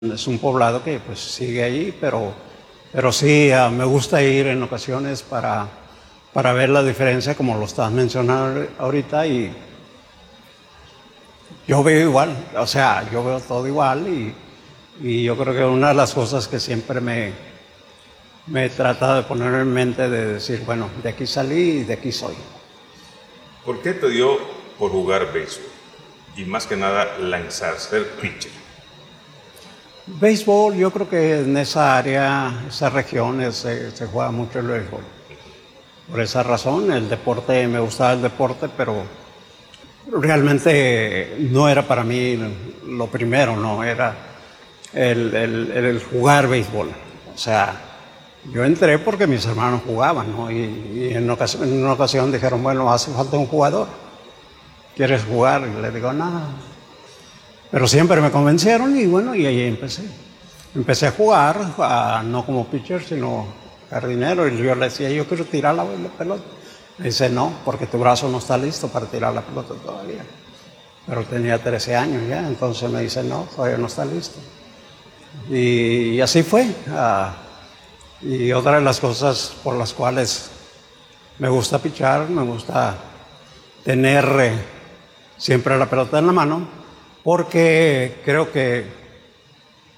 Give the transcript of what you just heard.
Es un poblado que pues sigue ahí, pero sí me gusta ir en ocasiones para ver la diferencia, como lo estás mencionando ahorita, y yo veo igual, o sea, yo veo todo igual y yo creo que una de las cosas que siempre me trata de poner en mente de decir, bueno, de aquí salí y de aquí soy. ¿Por qué te dio por jugar béisbol? Y más que nada lanzar, ser pitcher. Béisbol, yo creo que en esa área, esa región, se juega mucho el béisbol. Por esa razón, el deporte, me gustaba el deporte, pero realmente no era para mí lo primero, no, era el jugar béisbol. O sea, yo entré porque mis hermanos jugaban, ¿no? Y en una ocasión dijeron, bueno, hace falta un jugador, ¿quieres jugar? Y le digo, nada. Pero siempre me convencieron y bueno, y ahí empecé. Empecé a jugar, no como pitcher, sino jardinero, y yo le decía, yo quiero tirar la pelota. Me dice, no, porque tu brazo no está listo para tirar la pelota todavía. Pero tenía 13 años ya, entonces me dice, no, todavía no está listo. Y así fue. Y otra de las cosas por las cuales me gusta pichar, me gusta tener siempre la pelota en la mano, porque creo que